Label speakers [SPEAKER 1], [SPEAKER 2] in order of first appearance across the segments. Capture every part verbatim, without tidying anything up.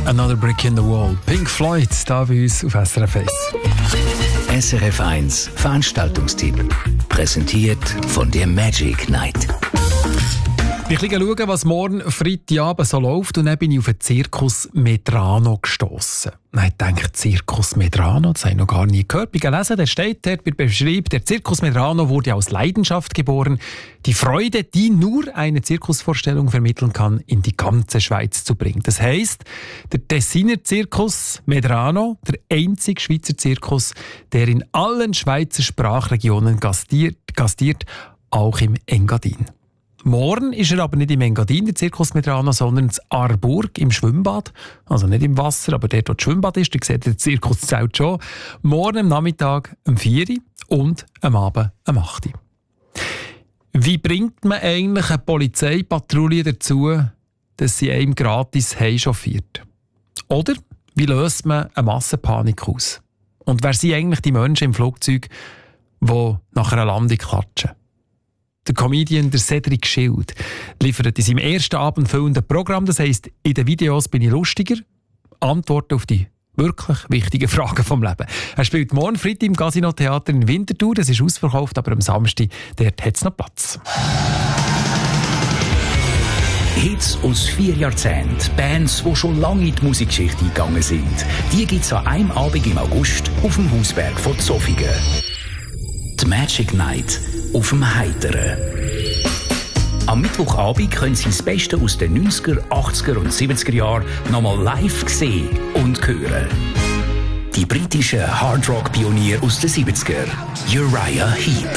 [SPEAKER 1] Another Brick in the Wall. Pink Floyd, da bei uns auf S R F eins.
[SPEAKER 2] S R F eins Veranstaltungstipp. Präsentiert von der Magic Night.
[SPEAKER 1] Ich schaue, was morgen Freitagabend so läuft, und dann bin ich auf den Zirkus Medrano gestossen. Ich denke, Zirkus Medrano, das habe ich noch gar nie gehört. Ich gelesen, der steht dort bei Beschreibung, der Zirkus Medrano wurde aus Leidenschaft geboren, die Freude, die nur eine Zirkusvorstellung vermitteln kann, in die ganze Schweiz zu bringen. Das heisst, der Tessiner Zirkus Medrano, der einzige Schweizer Zirkus, der in allen Schweizer Sprachregionen gastiert, gastiert auch im Engadin. Morgen ist er aber nicht im Engadin, der Zirkus Medrano, sondern in Aarburg im Schwimmbad. Also nicht im Wasser, aber dort, wo das Schwimmbad ist, da sieht der Zirkuszelt schon. Morgen am Nachmittag um vier Uhr und am Abend um acht Uhr. Wie bringt man eigentlich eine Polizeipatrouille dazu, dass sie einem gratis heimchauffiert? Oder wie löst man eine Massenpanik aus? Und wer sind eigentlich die Menschen im Flugzeug, die nach einer Landung klatschen? Der Comedian der Cedric Schild liefert in seinem ersten abendfüllenden Programm, das heisst, in den Videos bin ich lustiger, Antworten auf die wirklich wichtigen Fragen vom Leben. Er spielt morgen Freitag im Casino-Theater in Winterthur, das ist ausverkauft, aber am Samstag dort hat es noch Platz.
[SPEAKER 2] Hits aus vier Jahrzehnten, Bands, die schon lange in die Musikgeschichte eingegangen sind, die gibt es an einem Abend im August auf dem Hausberg von Zofingen. Die Magic Night auf dem Heiteren. Am Mittwochabend können Sie das Beste aus den neunziger, achtziger und siebziger Jahren nochmal live sehen und hören. Die britischen Hardrock-Pioniere aus den siebziger, Uriah Heep.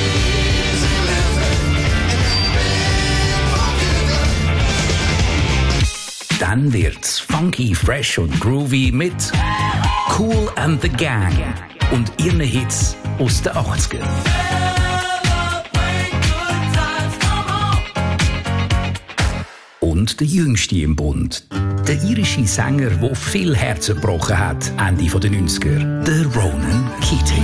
[SPEAKER 2] Dann wird's funky, fresh und groovy mit Kool and the Gang und ihren Hits aus den achtziger. Und der Jüngste im Bund, der irische Sänger, der viel Herzen gebrochen hat, Ende der neunziger, der Ronan Keating.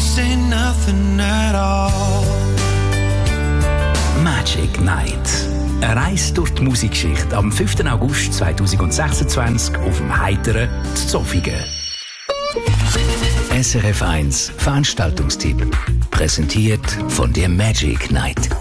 [SPEAKER 2] Magic Night. Eine Reise durch die Musikgeschichte am fünften August zweitausendsechsundzwanzig auf dem Heiteren zu Zofingen. S R F eins Veranstaltungstipp. Präsentiert von der Magic Night.